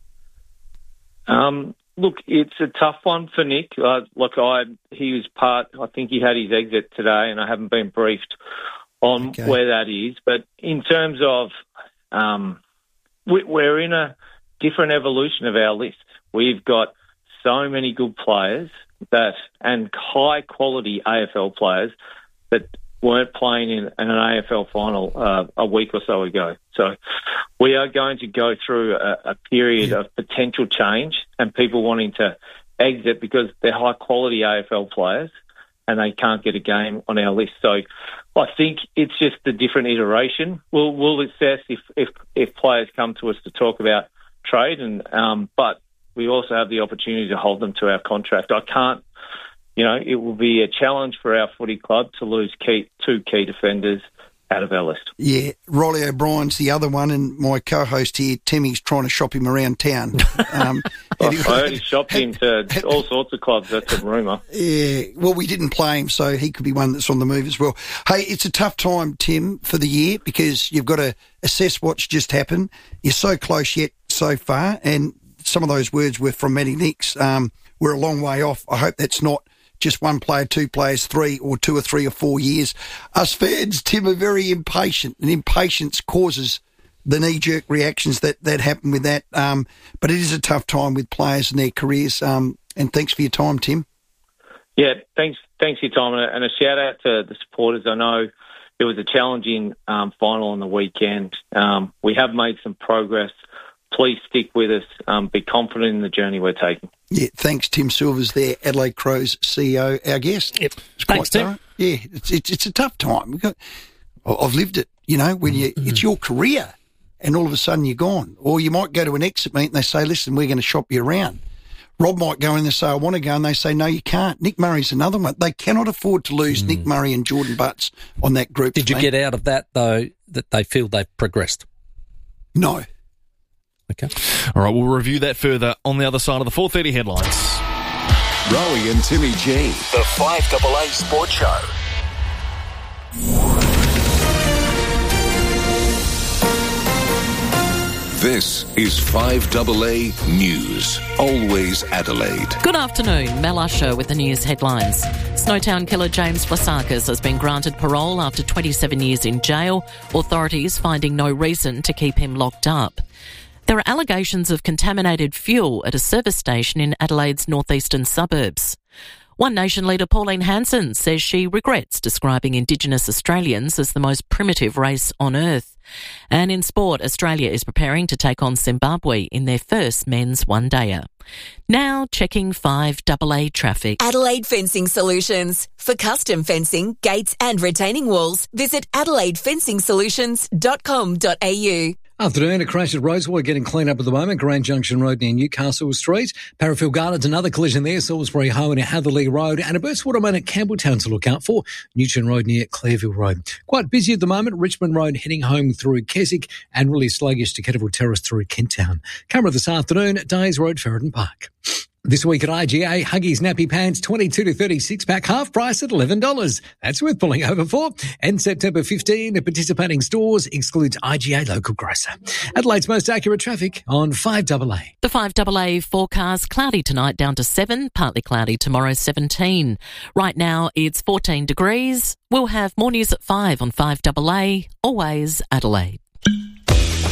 Um, look, it's a tough one for Nick. Uh, look, I he was part, I think he had his exit today, and I haven't been briefed on okay. where that is. But in terms of, um, we, we're in a different evolution of our list. We've got so many good players that, and high quality A F L players that weren't playing in, in an A F L final uh, a week or so ago. So we are going to go through a, a period yeah. of potential change and people wanting to exit because they're high quality A F L players and they can't get a game on our list. So I think it's just a different iteration. We'll we'll assess if if, if players come to us to talk about trade, and um, but we also have the opportunity to hold them to our contract. I can't, you know, it will be a challenge for our footy club to lose key, two key defenders out of our list. Yeah, Riley O'Brien's the other one, and my co-host here, Timmy's trying to shop him around town. Um, I, I heard he shopped him to all sorts of clubs. That's a rumour. Yeah, well, we didn't play him, so he could be one that's on the move as well. Hey, it's a tough time, Tim, for the year because you've got to assess what's just happened. You're so close yet so far, and some of those words were from Matty Nicks. Um, we're a long way off. I hope that's not just one player, two players, three or two or three or four years. Us fans, Tim, are very impatient, and impatience causes the knee-jerk reactions that, that happen with that. Um, but it is a tough time with players and their careers. Um, and thanks for your time, Tim. Yeah, thanks thanks for your time. And a shout-out to the supporters. I know it was a challenging um, final on the weekend. Um, we have made some progress. Please stick with us. Um, be confident in the journey we're taking. Yeah, thanks, Tim Silvers there, Adelaide Crows C E O, our guest. Yep. It's thanks, Tim. Thorough. Yeah, it's, it's it's a tough time. We've got, I've lived it, you know, when you mm-hmm. it's your career and all of a sudden you're gone. Or you might go to an exit meet and they say, listen, we're going to shop you around. Rob might go in and say, I want to go, and they say, no, you can't. Nick Murray's another one. They cannot afford to lose mm. Nick Murray and Jordan Butts on that group. Did you get out of that, though, that they feel they've progressed? No. Okay. All right, we'll review that further on the other side of the four thirty headlines. Rowie and Timmy G, the five double A Sports Show. This is five double A News. Always Adelaide. Good afternoon. Mel Usher with the news headlines. Snowtown killer James Vlasakis has been granted parole after twenty-seven years in jail, authorities finding no reason to keep him locked up. There are allegations of contaminated fuel at a service station in Adelaide's northeastern suburbs. One Nation leader Pauline Hanson says she regrets describing Indigenous Australians as the most primitive race on earth. And in sport, Australia is preparing to take on Zimbabwe in their first men's one-dayer. Now checking five double A traffic. Adelaide Fencing Solutions. For custom fencing, gates and retaining walls, visit adelaide fencing solutions dot com dot a u. Afternoon, a crash at Rosewood getting cleaned up at the moment. Grand Junction Road near Newcastle Street. Parafield Gardens, another collision there. Salisbury Highway near Hatherley Road. And a burst water main at Campbelltown to look out for. Newton Road near Clairville Road. Quite busy at the moment. Richmond Road heading home through Keswick and really sluggish to Kettleville Terrace through Kenttown. Camera this afternoon, Days Road, Ferryden Park. This week at I G A, Huggies Nappy Pants twenty-two to thirty-six pack, half price at eleven dollars. That's worth pulling over for. And September fifteenth, at participating stores excludes I G A local grocer. Adelaide's most accurate traffic on five double A. The five double A forecast, cloudy tonight down to seven, partly cloudy tomorrow seventeen. Right now it's fourteen degrees. We'll have more news at five on five double A, always Adelaide.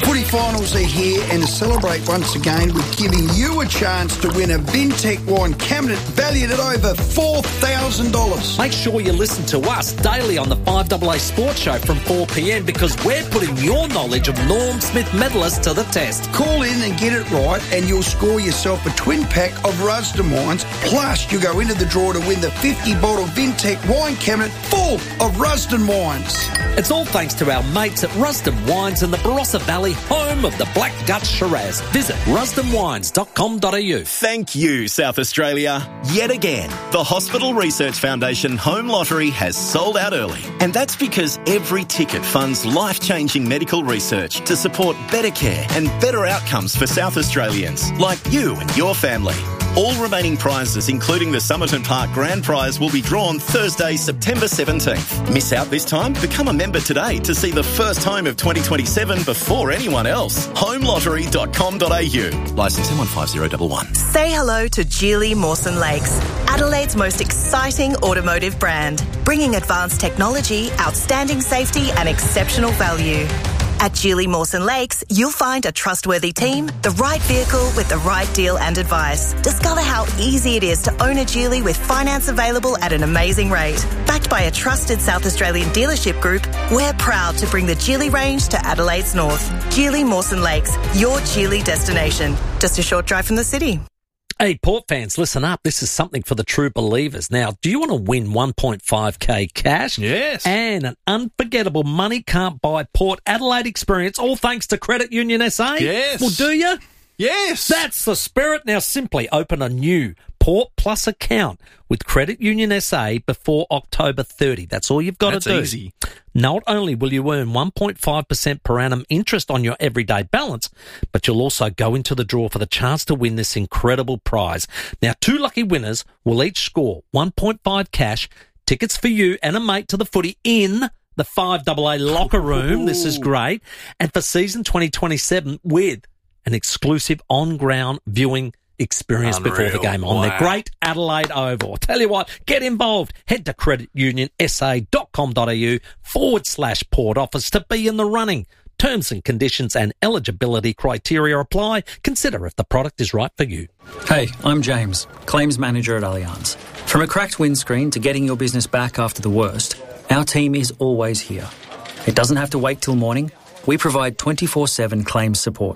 Footy finals are here, and to celebrate once again, we're giving you a chance to win a Vintec wine cabinet valued at over four thousand dollars. Make sure you listen to us daily on the five A A Sports Show from four p.m. because we're putting your knowledge of Norm Smith medalists to the test. Call in and get it right, and you'll score yourself a twin pack of Rusden wines. Plus, you go into the draw to win the fifty bottle Vintec wine cabinet full of Rusden wines. It's all thanks to our mates at Rusden Wines in the Barossa Valley, home of the Black Dutch Shiraz. Visit rusden wines dot com dot a u. Thank you, South Australia. Yet again, the Hospital Research Foundation Home Lottery has sold out early. And that's because every ticket funds life-changing medical research to support better care and better outcomes for South Australians, like you and your family. All remaining prizes, including the Somerton Park Grand Prize, will be drawn Thursday, September seventeenth. Miss out this time? Become a member today to see the first home of twenty twenty-seven before anyone else. home lottery dot com dot a u. Licence M one five zero one one. Say hello to Geely Mawson Lakes, Adelaide's most exciting automotive brand, bringing advanced technology, outstanding safety and exceptional value. At Geely Mawson Lakes, you'll find a trustworthy team, the right vehicle with the right deal and advice. Discover how easy it is to own a Geely with finance available at an amazing rate. Backed by a trusted South Australian dealership group, we're proud to bring the Geely range to Adelaide's north. Geely Mawson Lakes, your Geely destination. Just a short drive from the city. Hey, Port fans, listen up. This is something for the true believers. Now, do you want to win one point five K cash? Yes. And an unforgettable money can't buy Port Adelaide experience, all thanks to Credit Union S A? Yes. Well, do you? Yes. That's the spirit. Now, simply open a new Port Plus account with Credit Union S A before October thirtieth. That's all you've got That's to do. easy. Not only will you earn one point five percent per annum interest on your everyday balance, but you'll also go into the draw for the chance to win this incredible prize. Now, two lucky winners will each score one point five cash, tickets for you and a mate to the footy in the five A A locker room. This is great. And for season twenty twenty-seven with an exclusive on-ground viewing experience Unreal. before the game on Wow. the Great Adelaide Oval. Tell you what, get involved. Head to creditunionsa.com.au forward slash port office to be in the running. Terms and conditions and eligibility criteria apply. Consider if the product is right for you. Hey, I'm James, Claims Manager at Allianz. From a cracked windscreen to getting your business back after the worst, our team is always here. It doesn't have to wait till morning. We provide twenty-four seven claims support.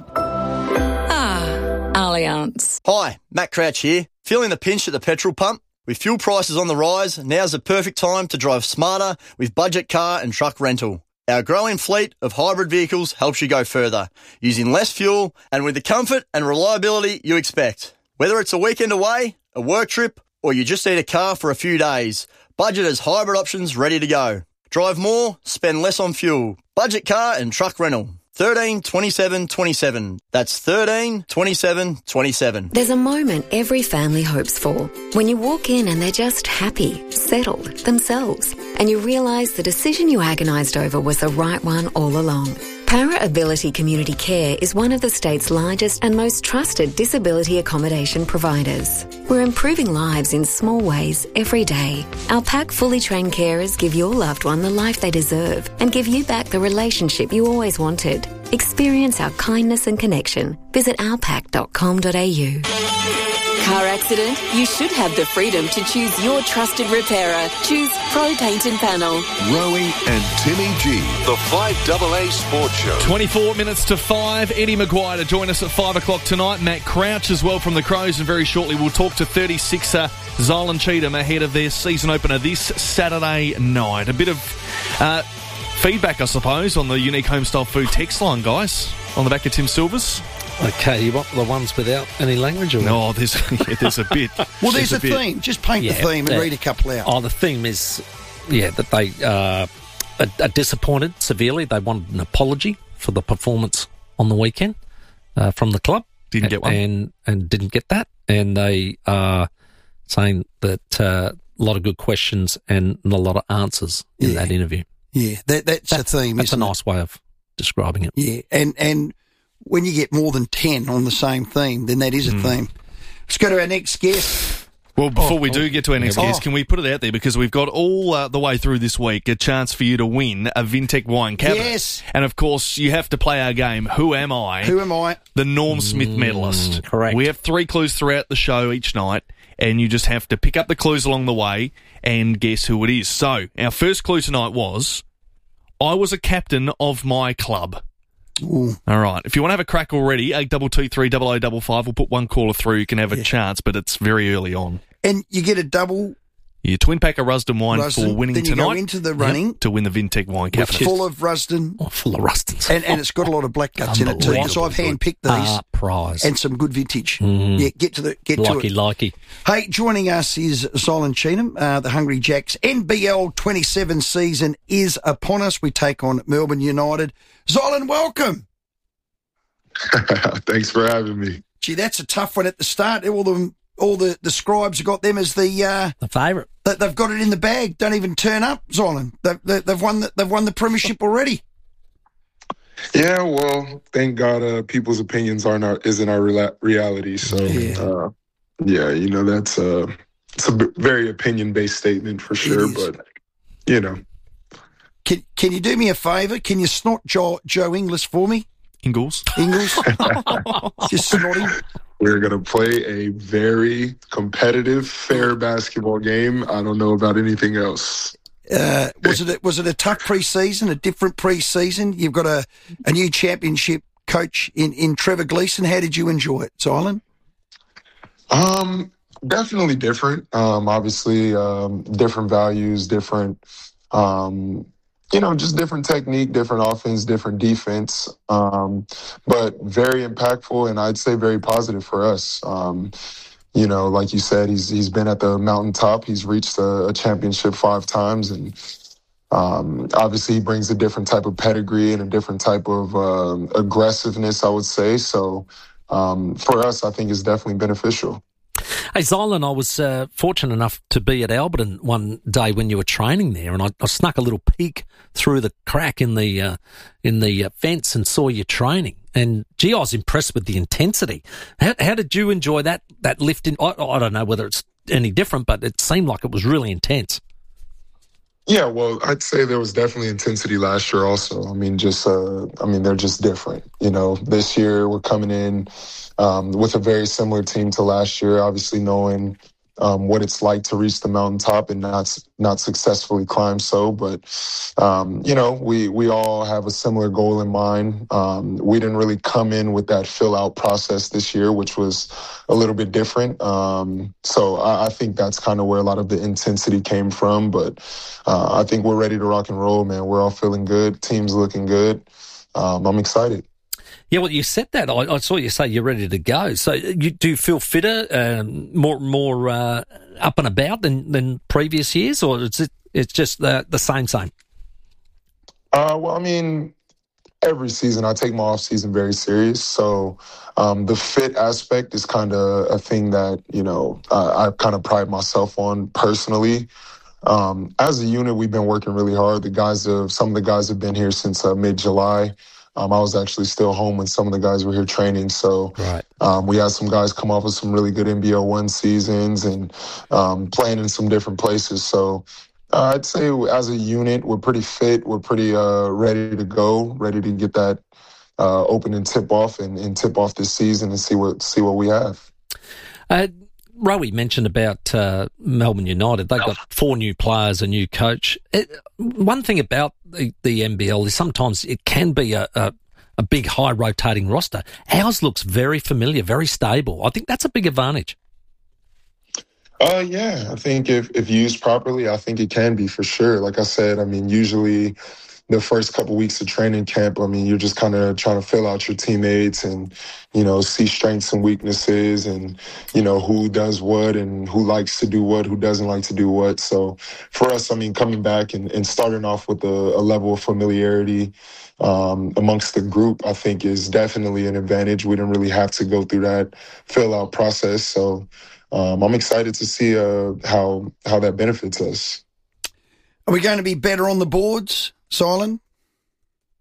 Allianz. Hi, Matt Crouch here. Feeling the pinch at the petrol pump? With fuel prices on the rise, now's the perfect time to drive smarter with budget car and truck rental. Our growing fleet of hybrid vehicles helps you go further, using less fuel and with the comfort and reliability you expect. Whether it's a weekend away, a work trip, or you just need a car for a few days, Budget has hybrid options ready to go. Drive more, spend less on fuel. Budget car and truck rental. thirteen twenty-seven twenty-seven. That's thirteen twenty-seven twenty-seven. There's a moment every family hopes for. When you walk in and they're just happy, settled, themselves, and you realise the decision you agonised over was the right one all along. Para Ability Community Care is one of the state's largest and most trusted disability accommodation providers. We're improving lives in small ways every day. Our pack fully trained carers give your loved one the life they deserve and give you back the relationship you always wanted. Experience our kindness and connection. Visit our pack dot com dot a u. Car accident? You should have the freedom to choose your trusted repairer. Choose Pro Paint and Panel. Rowie and Timmy G, the five A A Sports Show. twenty-four minutes to five. Eddie Maguire to join us at five o'clock tonight. Matt Crouch as well from the Crows, and very shortly we'll talk to thirty-sixer Zylan Cheatham ahead of their season opener this Saturday night. A bit of uh, feedback, I suppose, on the Unique Homestyle Food text line, guys, on the back of Tim Silver's. Okay, you want the ones without any language? Or no, there's yeah, there's a bit. Well, there's, there's a, a bit. theme. Just paint Yeah, the theme and that- read a couple out. Oh, the theme is, yeah, that they uh, are, are disappointed severely. They wanted an apology for the performance on the weekend uh, from the club. Didn't get one. And, and didn't get that. And they are saying that uh, a lot of good questions and a lot of answers in Yeah. that interview. Yeah, that, that's, That's, the theme. that's a isn't it? nice way of describing it. Yeah, and and when you get more than ten on the same theme, then that is a Mm. theme. Let's go to our next guest. Well, before Oh, we do get to our next oh. guest, can we put it out there? Because we've got all uh, the way through this week a chance for you to win a Vintec wine cabinet. Yes. And, of course, you have to play our game, Who Am I? Who am I? The Norm Smith Mm, medalist. correct. We have three clues throughout the show each night, and you just have to pick up the clues along the way and guess who it is. So, our first clue tonight was, I was a captain of my club. Ooh. All right. If you want to have a crack already, eight two two three double oh double five, we'll put one caller through. You can have a Yeah. chance, but it's very early on. And you get a double Your twin pack of Rusden wine Rusden, for winning then you tonight. go into the running. Yep, to win the Vintec wine cabinet. full of Rusden. Oh, full of Rustons. And, and it's got a lot of black guts in it too, because I've hand-picked these. Ah, prize. And some good vintage. Mm. Yeah, get to the get likey, to it. likey. Hey, joining us is Zylan Cheatham, uh, the Hungry Jacks. N B L twenty-seven season is upon us. We take on Melbourne United. Zylan, welcome. Thanks for having me. Gee, that's a tough one at the start. All the all the, the scribes have got them as the uh, the favourite. That they've got it in the bag. Don't even turn up, Zylan. They've, they, they've won the, they've won the premiership already. Yeah, well, thank God, uh, people's opinions aren't our, isn't our rela- reality. So, Yeah. uh, yeah, you know that's uh, it's a b- very opinion based statement for sure. But you know, Can can you do me a favour? Can you snort Joe, Joe Inglis for me? Ingles. Ingles. Just snort him. we're gonna play a very competitive, fair basketball game. I don't know about anything else. Uh, was it a, was it a tough pre-season, a different pre-season? You've got a, a new championship coach in, in Trevor Gleeson. How did you enjoy it, Zylan? Um, definitely different. Um, obviously, um, different values, different, um, you know, just different technique, different offense, different defense. Um, but very impactful, and I'd say very positive for us. Um, you know, like you said, he's he's been at the mountaintop. He's reached a, a championship five times, and um, obviously he brings a different type of pedigree and a different type of um, aggressiveness, I would say. So um, for us, I think it's definitely beneficial. Hey, Zylan, I was uh, fortunate enough to be at Alberton one day when you were training there, and I, I snuck a little peek through the crack in the uh, in the uh, fence and saw you training. And, gee, I was impressed with the intensity. How, how did you enjoy that that lift? In, I, I don't know whether it's any different, but it seemed like it was really intense. Yeah, well, I'd say there was definitely intensity last year also. I mean, just, uh, I mean, they're just different. You know, this year we're coming in um, with a very similar team to last year, obviously knowing um, what it's like to reach the mountaintop and not not successfully climb so. But, um, you know, we, we all have a similar goal in mind. Um, we didn't really come in with that fill-out process this year, which was a little bit different. Um, so I, I think that's kind of where a lot of the intensity came from. But uh, I think we're ready to rock and roll, man. We're all feeling good. Team's looking good. Um, I'm excited. Yeah, well, you said that. I, I saw you say you're ready to go. So you do you feel fitter, um, more more uh, up and about than, than previous years, or is it it's just the, the same same? Uh, well, I mean, every season I take my off season very serious. So um, the fit aspect is kind of a thing that, you know, I, I kind of pride myself on personally. Um, as a unit, we've been working really hard. The guys have, some of the guys have been here since uh, mid-July. Um, I was actually still home when some of the guys were here training. So right. um, we had some guys come off of some really good N B L one seasons and um, playing in some different places. So uh, I'd say as a unit, we're pretty fit. We're pretty uh, ready to go, ready to get that uh, open and tip off and, and tip off this season and see what see what we have. Uh, Rowie mentioned about uh, Melbourne United. They've got four new players, a new coach. It, one thing about the, the N B L is sometimes it can be a, a, a big, high-rotating roster. Ours looks very familiar, very stable. I think that's a big advantage. Uh, yeah, I think if, if used properly, I think it can be for sure. Like I said, I mean, usually the first couple weeks of training camp, I mean, you're just kind of trying to fill out your teammates and, you know, see strengths and weaknesses and, you know, who does what and who likes to do what, who doesn't like to do what. So for us, I mean, coming back and, and starting off with a, a level of familiarity um, amongst the group, I think is definitely an advantage. We didn't really have to go through that fill out process. So um, I'm excited to see uh, how how that benefits us. Are we going to be better on the boards, Zylan?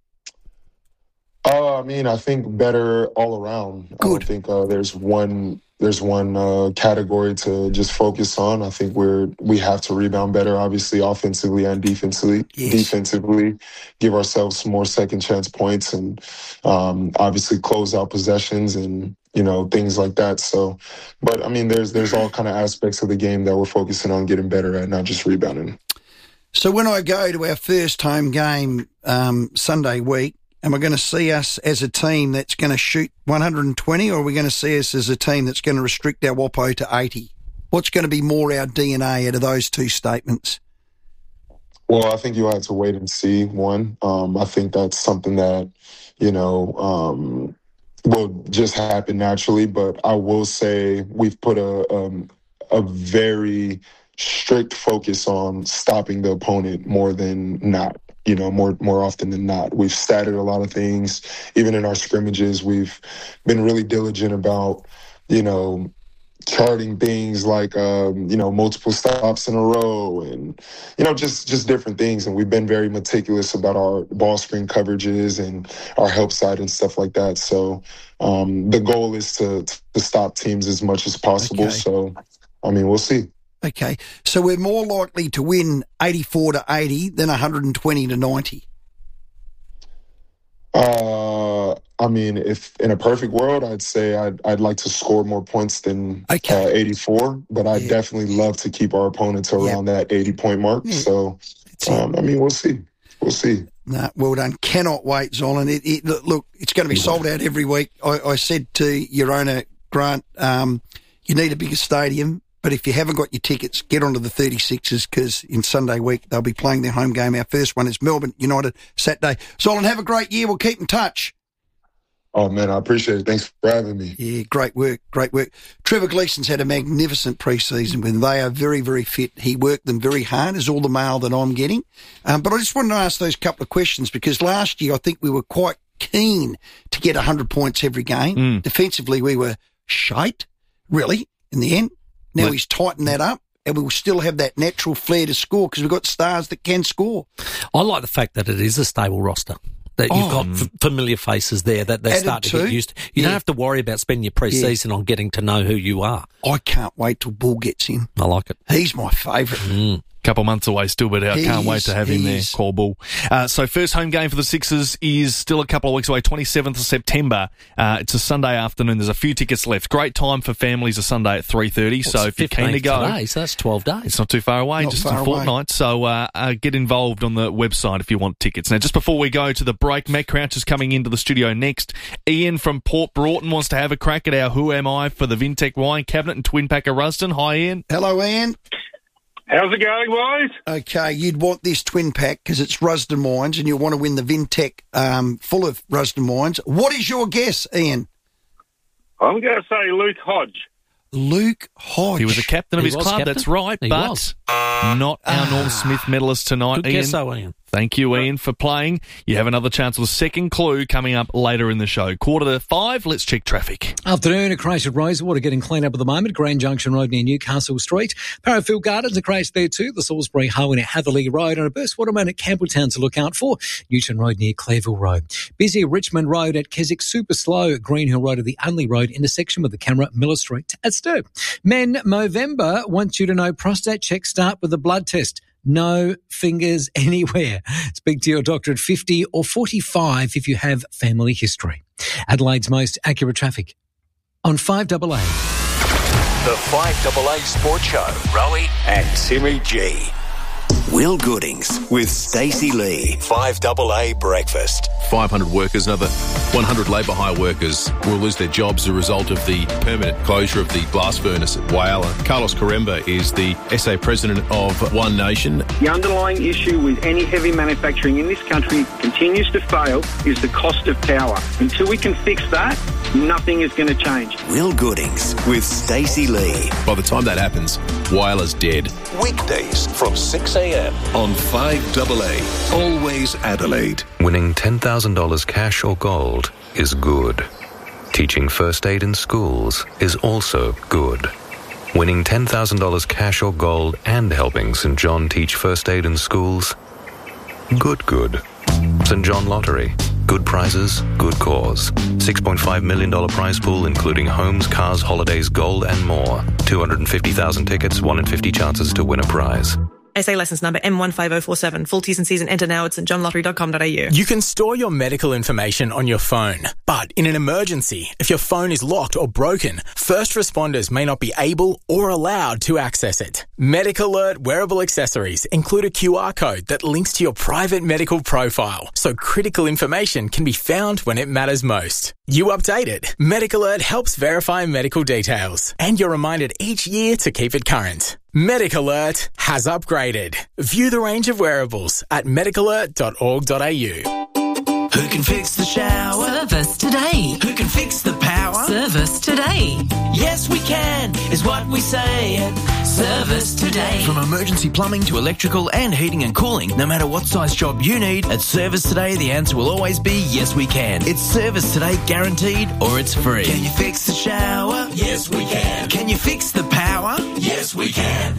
Uh, I mean, I think better all around. Good. I don't think uh, there's one there's one uh, category to just focus on. I think we're we have to rebound better, obviously, offensively and defensively. Yes. Defensively, give ourselves some more second chance points, and um, obviously close out possessions and you know things like that. So, but I mean, there's there's all kind of aspects of the game that we're focusing on getting better at, not just rebounding. So when I go to our first home game um, Sunday week, am I going to see us as a team that's going to shoot one hundred twenty, or are we going to see us as a team that's going to restrict our W A P O to eighty? What's going to be more our D N A out of those two statements? Well, I think you'll have to wait and see, one. Um, I think that's something that, you know, um, will just happen naturally. But I will say we've put a um, a very strict focus on stopping the opponent more than not. You know, more more often than not. We've statted a lot of things. Even in our scrimmages, we've been really diligent about, you know, charting things like, um, you know, multiple stops in a row and, you know, just, just different things. And we've been very meticulous about our ball screen coverages and our help side and stuff like that. So um, the goal is to, to stop teams as much as possible. Okay. So, I mean, we'll see. Okay, so we're more likely to win eighty-four to eighty than one hundred twenty to ninety. Uh, I mean, if in a perfect world, I'd say I'd I'd like to score more points than okay. uh, eighty-four, but I'd yeah. definitely love to keep our opponents around yeah. that eighty-point mark. Yeah. So, um, I mean, we'll see. We'll see. No, well done. Cannot wait, Zolan. It, it, look, it's going to be sold out every week. I, I said to your owner, Grant, um, you need a bigger stadium. But if you haven't got your tickets, get onto the thirty-sixers because in Sunday week they'll be playing their home game. Our first one is Melbourne United Saturday. Zolan, have a great year. We'll keep in touch. Oh, man, I appreciate it. Thanks for having me. Yeah, great work, great work. Trevor Gleeson's had a magnificent pre-season when they are very, very fit. He worked them very hard, is all the mail that I'm getting. Um, but I just wanted to ask those couple of questions because last year I think we were quite keen to get one hundred points every game. Mm. Defensively, we were shite, really, in the end. Now he's tightened that up, and we will still have that natural flair to score because we've got stars that can score. I like the fact that it is a stable roster, that you've oh, got f- familiar faces there that they're starting to get used to. You yeah. don't have to worry about spending your pre-season yeah. on getting to know who you are. I can't wait till Bull gets in. I like it. He's my favourite. Mm. Couple months away still, but I can't he wait is, to have him there. Is. Call Bull. Uh, so first home game for the Sixers is still a couple of weeks away, twenty-seventh of September. Uh, it's a Sunday afternoon. There's a few tickets left. Great time for families, a Sunday at three thirty. Well, so if you're keen to go. Today, so that's twelve days. It's not too far away, not just far a fortnight. Away. So uh, uh, get involved on the website if you want tickets. Now, just before we go to the break, Matt Crouch is coming into the studio next. Ian from Port Broughton wants to have a crack at our Who Am I for the Vintech Wine Cabinet and Twin Pack of Rusden. Hi, Ian. Hello, Ian. How's it going, boys? Okay, you'd want this twin pack because it's Rusden wines and you want to win the Vintech um, full of Rusden wines. What is your guess, Ian? I'm going to say Luke Hodge. Luke Hodge. He was a captain of he his was club, captain. that's right, he but was. not our Norm Smith medalist tonight, Good Ian. guess, though, Ian. Thank you, Ian, for playing. You have another chance with a second clue coming up later in the show. Quarter to five, let's check traffic. Afternoon, a crash at Rosewater getting cleaned up at the moment. Grand Junction Road near Newcastle Street. Parafield Gardens, a crash there too. The Salisbury Highway near Hatherley Road and a burst waterman at Campbelltown to look out for. Newton Road near Clareville Road. Busy Richmond Road at Keswick, super slow. Green Hill Road at the Unley Road intersection with the camera, Miller Street at Stirb. Men, Movember wants you to know prostate checks start with a blood test. No fingers anywhere. Speak to your doctor at fifty or forty-five if you have family history. Adelaide's most accurate traffic on five A A. The five A A Sports Show. Rowie and Timmy G. Will Goodings with Stacey Lee. five A A Breakfast. five hundred workers, another one hundred labour hire workers will lose their jobs as a result of the permanent closure of the blast furnace at Whyalla. Carlos Caremba is the S A president of One Nation. The underlying issue with any heavy manufacturing in this country continues to fail is the cost of power. Until we can fix that, nothing is going to change. Will Goodings with Stacey Lee. By the time that happens, Whyalla's dead. Weekdays from six a.m. on five A A. Always Adelaide. Winning ten thousand dollars cash or gold is good. Teaching first aid in schools is also good. Winning ten thousand dollars cash or gold and helping St John teach first aid in schools? Good, good. St John Lottery. Good prizes, good cause. six point five million dollars prize pool including homes, cars, holidays, gold and more. two hundred fifty thousand tickets, one in fifty chances to win a prize. S A licence number M one five oh four seven. Full T's and C's and enter now at st john lottery dot com dot a u. You can store your medical information on your phone, but in an emergency, if your phone is locked or broken, first responders may not be able or allowed to access it. MedicAlert wearable accessories include a Q R code that links to your private medical profile, so critical information can be found when it matters most. You update it. MedicAlert helps verify medical details, and you're reminded each year to keep it current. MedicAlert has upgraded. View the range of wearables at medic alert dot org dot a u. Who can fix the shower? Service today. Who can fix the power? Service today. Yes, we can, is what we say at Service Today. From emergency plumbing to electrical and heating and cooling, no matter what size job you need, at Service Today, the answer will always be yes, we can. It's Service Today guaranteed or it's free. Can you fix the shower? Yes, we can. Can you fix the power? Yes, we can.